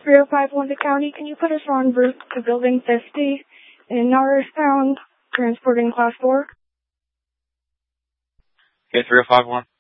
3051 to county. Can you put us on route to building 50 in Norristown, transporting class 4? Okay, 3051.